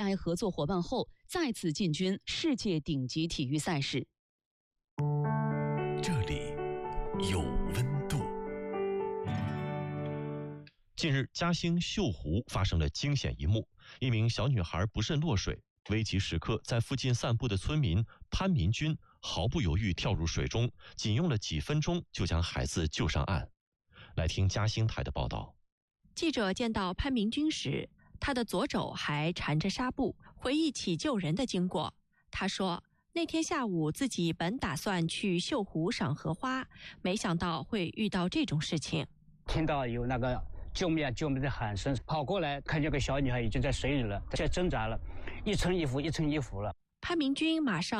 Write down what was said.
开合作伙伴后，再次进军世界顶级体育赛事。 这里有温度。近日，嘉兴秀湖发生了惊险一幕，一名小女孩不慎落水，危急时刻在附近散步的村民潘民军毫不犹豫跳入水中，仅用了几分钟就将孩子救上岸。来听嘉兴台的报道。 记者见到潘民军时，他的左肘还缠着纱布，回忆起救人的经过。他说，那天下午自己本打算去秀湖赏荷花，没想到会遇到这种事情。 听到有那个救命救命的喊声，跑过来看见个小女孩已经在水里了，在挣扎了，一层衣服了。 潘民军马上